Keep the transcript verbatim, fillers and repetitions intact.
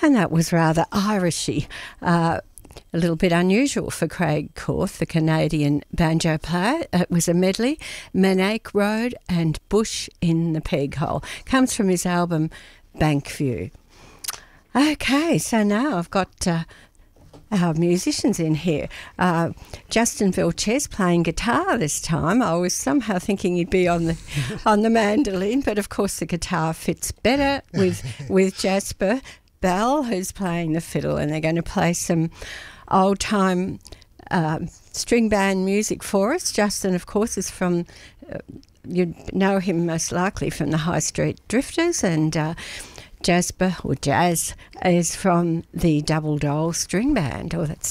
And that was rather Irishy. Uh, a little bit unusual for Craig Corth, the Canadian banjo player. It was a medley, Manake Road and Bush in the Peg Hole. Comes from his album Bankview. Okay, so now I've got uh, our musicians in here. Uh, Justin Vilches playing guitar this time. I was somehow thinking he'd be on the on the mandolin, but of course the guitar fits better with with Jasper Bell, who's playing the fiddle, and they're going to play some old-time uh, string band music for us. Justin, of course, is from, uh, you'd know him most likely from the High Street Drifters, and uh, Jasper, or Jazz, is from the Double Dole String Band, or that's